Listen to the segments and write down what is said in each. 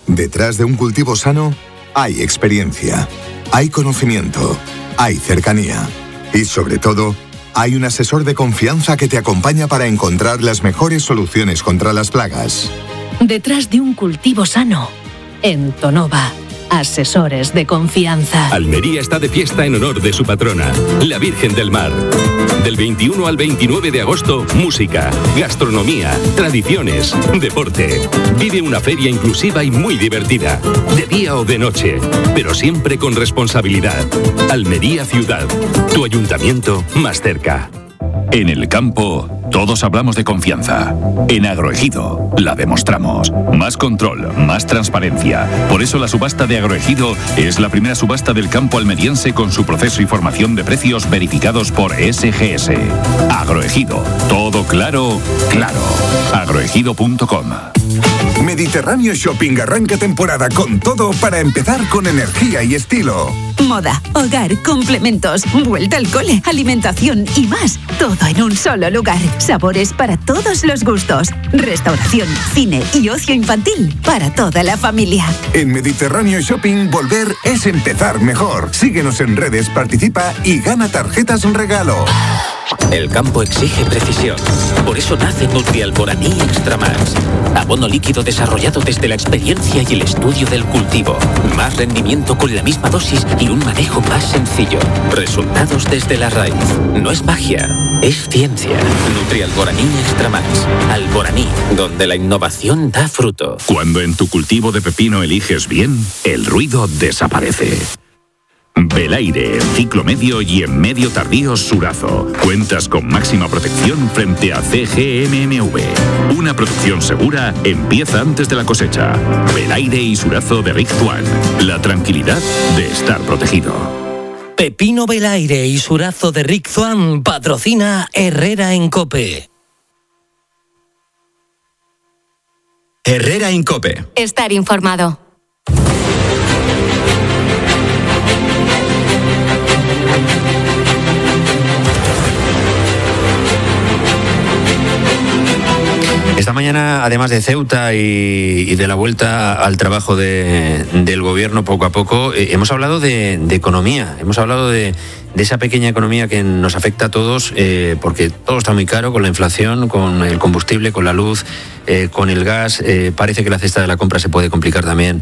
Detrás de un cultivo sano hay experiencia, hay conocimiento, hay cercanía y, sobre todo, hay un asesor de confianza que te acompaña para encontrar las mejores soluciones contra las plagas. Detrás de un cultivo sano, en Tonova, asesores de confianza. Almería está de fiesta en honor de su patrona, la Virgen del Mar. Del 21 al 29 de agosto, música, gastronomía, tradiciones, deporte. Vive una feria inclusiva y muy divertida, de día o de noche, pero siempre con responsabilidad. Almería Ciudad, tu ayuntamiento más cerca. En el campo, todos hablamos de confianza. En Agroejido, la demostramos. Más control, más transparencia. Por eso la subasta de Agroejido es la primera subasta del campo almeriense con su proceso y formación de precios verificados por SGS. Agroejido, todo claro, claro. Agroejido.com. Mediterráneo Shopping arranca temporada con todo para empezar con energía y estilo. Moda, hogar, complementos, vuelta al cole, alimentación y más. Todo en un solo lugar. Sabores para todos los gustos. Restauración, cine y ocio infantil para toda la familia. En Mediterráneo Shopping, volver es empezar mejor. Síguenos en redes, participa y gana tarjetas regalo. El campo exige precisión. Por eso nace Nutrialboraní Extra Max. Abono líquido desarrollado desde la experiencia y el estudio del cultivo. Más rendimiento con la misma dosis y un manejo más sencillo. Resultados desde la raíz. No es magia, es ciencia. Nutrialboraní Extra Max. Alboraní, donde la innovación da fruto. Cuando en tu cultivo de pepino eliges bien, el ruido desaparece. Belaire, ciclo medio y en medio tardío Surazo. Cuentas con máxima protección frente a CGMMV. Una producción segura empieza antes de la cosecha. Belaire y Surazo de Rick Swan. La tranquilidad de estar protegido. Pepino Belaire y Surazo de Rick Swan patrocina Herrera en COPE. Herrera en COPE. Estar informado. Esta mañana, además de Ceuta y de la vuelta al trabajo del gobierno poco a poco, hemos hablado de economía, hemos hablado de esa pequeña economía que nos afecta a todos, porque todo está muy caro con la inflación, con el combustible, con la luz, con el gas. Parece que la cesta de la compra se puede complicar también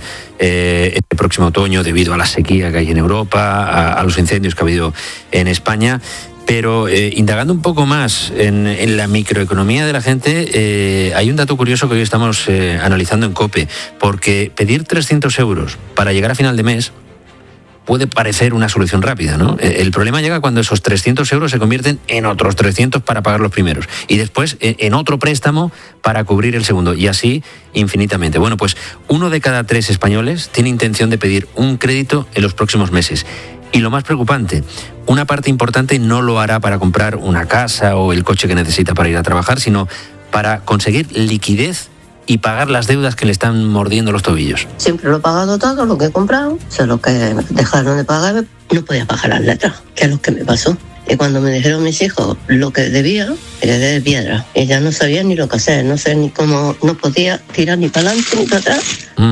este próximo otoño debido a la sequía que hay en Europa, a los incendios que ha habido en España. Pero indagando un poco más en la microeconomía de la gente, hay un dato curioso que hoy estamos analizando en COPE, porque pedir 300 euros para llegar a final de mes puede parecer una solución rápida, ¿no? El problema llega cuando esos 300 euros se convierten en otros 300 para pagar los primeros y después en otro préstamo para cubrir el segundo y así infinitamente. Bueno, pues 1 de cada 3 españoles tiene intención de pedir un crédito en los próximos meses. Y lo más preocupante, una parte importante no lo hará para comprar una casa o el coche que necesita para ir a trabajar, sino para conseguir liquidez y pagar las deudas que le están mordiendo los tobillos. Siempre lo he pagado todo, lo que he comprado, solo que dejaron de pagar, no podía pagar las letras, que es lo que me pasó. Y cuando me dijeron mis hijos lo que debía, me quedé de piedra. Ella no sabía ni lo que hacer, no sé ni cómo, no podía tirar ni para adelante ni para atrás.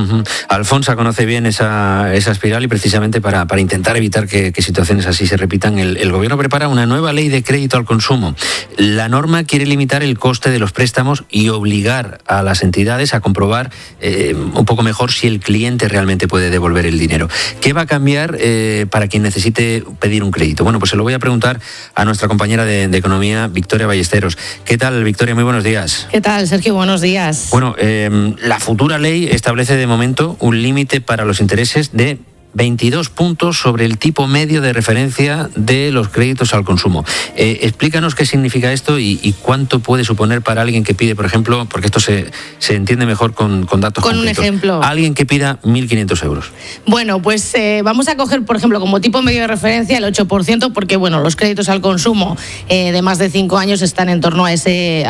Alfonso conoce bien esa espiral y precisamente para intentar evitar que situaciones así se repitan, el gobierno prepara una nueva ley de crédito al consumo. La norma quiere limitar el coste de los préstamos y obligar a las entidades a comprobar un poco mejor si el cliente realmente puede devolver el dinero. ¿Qué va a cambiar para quien necesite pedir un crédito? Bueno, pues se lo voy a preguntar a nuestra compañera de Economía, Victoria Ballesteros. ¿Qué tal, Victoria? Muy buenos días. ¿Qué tal, Sergio? Buenos días. Bueno, la futura ley establece de momento un límite para los intereses de 22 puntos sobre el tipo medio de referencia de los créditos al consumo. Explícanos qué significa esto y cuánto puede suponer para alguien que pide, por ejemplo, porque esto se entiende mejor con datos con concretos. Un ejemplo. Alguien que pida 1.500 euros. Bueno, pues vamos a coger, por ejemplo, como tipo medio de referencia el 8%, porque bueno, los créditos al consumo de más de 5 años están en torno a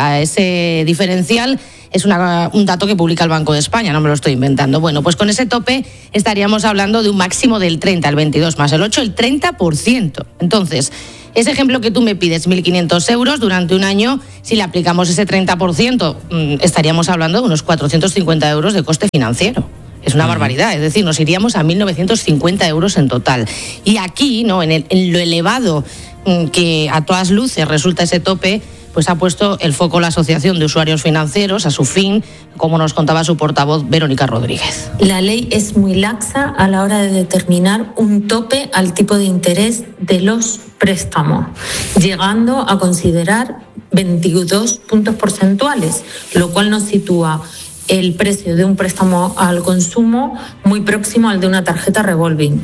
ese diferencial. Es un dato que publica el Banco de España, no me lo estoy inventando. Bueno, pues con ese tope estaríamos hablando de un máximo del 30, el 22 más el 8, el 30%. Entonces, ese ejemplo que tú me pides, 1.500 euros durante un año, si le aplicamos ese 30%, estaríamos hablando de unos 450 euros de coste financiero. Es una barbaridad, es decir, nos iríamos a 1.950 euros en total. Y aquí, ¿no?, en lo elevado que a todas luces resulta ese tope, pues ha puesto el foco la Asociación de Usuarios Financieros, a su fin, como nos contaba su portavoz Verónica Rodríguez. La ley es muy laxa a la hora de determinar un tope al tipo de interés de los préstamos, llegando a considerar 22 puntos porcentuales, lo cual nos sitúa el precio de un préstamo al consumo muy próximo al de una tarjeta revolving.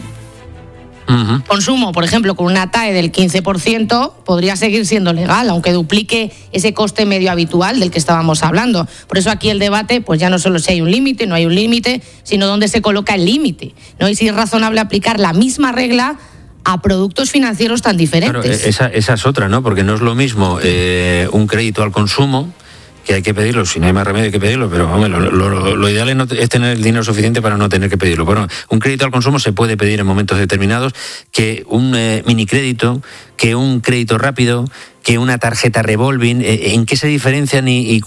Consumo, por ejemplo, con una TAE del 15% podría seguir siendo legal, aunque duplique ese coste medio habitual del que estábamos hablando. Por eso aquí el debate, pues ya no solo si hay un límite, no hay un límite, sino dónde se coloca el límite, ¿no? Y si es razonable aplicar la misma regla a productos financieros tan diferentes. Claro, esa es otra, ¿no? Porque no es lo mismo un crédito al consumo, que hay que pedirlo, si no hay más remedio hay que pedirlo, pero hombre, lo ideal es tener el dinero suficiente para no tener que pedirlo. Bueno, un crédito al consumo se puede pedir en momentos determinados, que un minicrédito, que un crédito rápido, que una tarjeta revolving. ¿En qué se diferencian y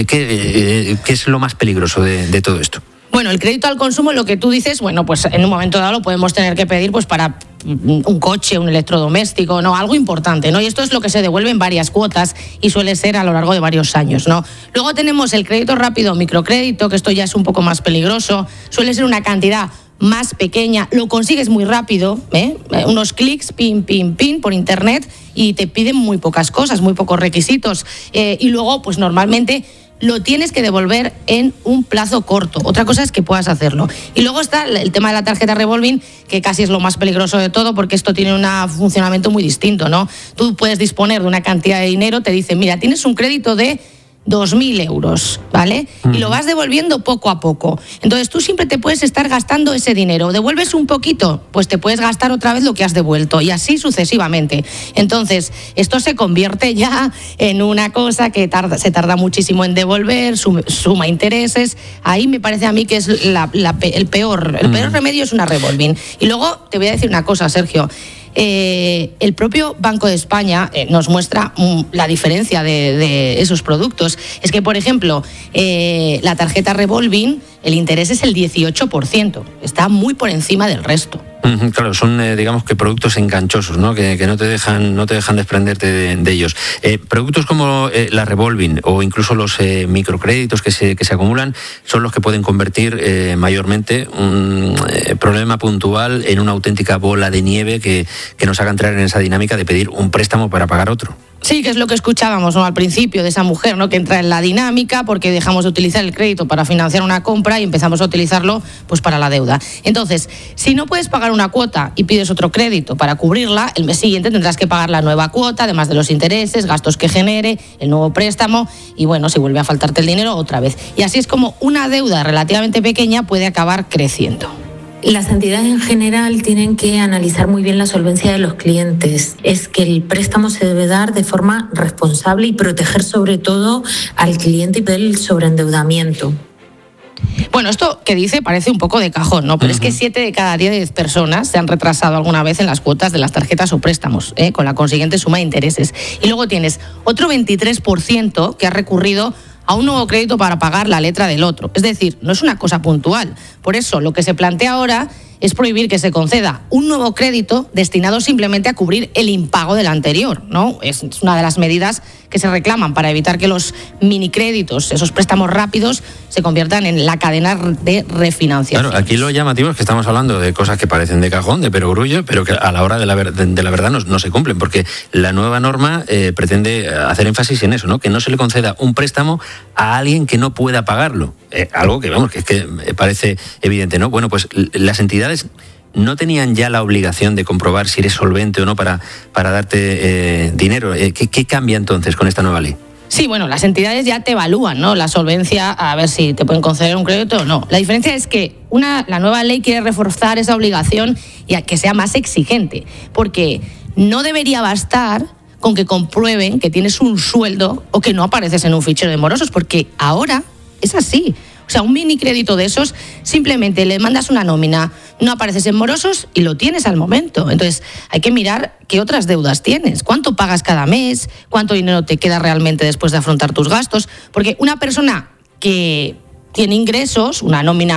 qué es lo más peligroso de todo esto? Bueno, el crédito al consumo, lo que tú dices, bueno, pues en un momento dado lo podemos tener que pedir pues para un coche, un electrodoméstico, ¿no? Algo importante, ¿no? Y esto es lo que se devuelve en varias cuotas y suele ser a lo largo de varios años, ¿no? Luego tenemos el crédito rápido, microcrédito, que esto ya es un poco más peligroso, suele ser una cantidad más pequeña, lo consigues muy rápido, unos clics, pin, por internet, y te piden muy pocas cosas, muy pocos requisitos, y luego, pues normalmente lo tienes que devolver en un plazo corto. Otra cosa es que puedas hacerlo. Y luego está el tema de la tarjeta revolving, que casi es lo más peligroso de todo, porque esto tiene un funcionamiento muy distinto, ¿no? Tú puedes disponer de una cantidad de dinero, te dicen, mira, tienes un crédito de 2.000 euros, ¿vale? Y lo vas devolviendo poco a poco. Entonces tú siempre te puedes estar gastando ese dinero. ¿Devuelves un poquito? Pues te puedes gastar otra vez lo que has devuelto, y así sucesivamente. Entonces esto se convierte ya en una cosa que se tarda muchísimo en devolver, suma intereses. Ahí me parece a mí que es el peor remedio es una revolving. Y luego te voy a decir una cosa, Sergio. El propio Banco de España nos muestra la diferencia de esos productos. Es que, por ejemplo, la tarjeta revolving, el interés es el 18%. Está muy por encima del resto. Claro, son digamos que productos enganchosos, ¿no? Que no te dejan desprenderte de ellos. Productos como la revolving o incluso los microcréditos que se acumulan son los que pueden convertir mayormente un problema puntual en una auténtica bola de nieve que nos haga entrar en esa dinámica de pedir un préstamo para pagar otro. Sí, que es lo que escuchábamos, ¿no?, al principio, de esa mujer, ¿no?, que entra en la dinámica porque dejamos de utilizar el crédito para financiar una compra y empezamos a utilizarlo pues para la deuda. Entonces, si no puedes pagar una cuota y pides otro crédito para cubrirla, el mes siguiente tendrás que pagar la nueva cuota, además de los intereses, gastos que genere, el nuevo préstamo, y bueno, si vuelve a faltarte el dinero, otra vez. Y así es como una deuda relativamente pequeña puede acabar creciendo. Las entidades en general tienen que analizar muy bien la solvencia de los clientes. Es que el préstamo se debe dar de forma responsable y proteger sobre todo al cliente del sobreendeudamiento. Bueno, esto que dice parece un poco de cajón, ¿no? Pero es que 7 de cada 10 personas se han retrasado alguna vez en las cuotas de las tarjetas o préstamos, con la consiguiente suma de intereses. Y luego tienes otro 23% que ha recurrido a un nuevo crédito para pagar la letra del otro. Es decir, no es una cosa puntual. Por eso, lo que se plantea ahora es prohibir que se conceda un nuevo crédito destinado simplemente a cubrir el impago del anterior, ¿no? Es una de las medidas que se reclaman para evitar que los minicréditos, esos préstamos rápidos, se conviertan en la cadena de refinanciación. Claro, aquí lo llamativo es que estamos hablando de cosas que parecen de cajón, de perogrullo, pero que a la hora de la verdad no se cumplen, porque la nueva norma pretende hacer énfasis en eso, ¿no? Que no se le conceda un préstamo a alguien que no pueda pagarlo. Algo que, vamos, que es que parece evidente, ¿no? Bueno, pues las entidades no tenían ya la obligación de comprobar si eres solvente o no para darte dinero. ¿Qué cambia entonces con esta nueva ley? Sí, bueno, las entidades ya te evalúan, ¿no?, la solvencia, a ver si te pueden conceder un crédito o no. La diferencia es que la nueva ley quiere reforzar esa obligación y a que sea más exigente, porque no debería bastar con que comprueben que tienes un sueldo o que no apareces en un fichero de morosos, porque ahora es así. O sea, un mini crédito de esos, simplemente le mandas una nómina, no apareces en morosos y lo tienes al momento. Entonces, hay que mirar qué otras deudas tienes, cuánto pagas cada mes, cuánto dinero te queda realmente después de afrontar tus gastos, porque una persona que tiene ingresos, una nómina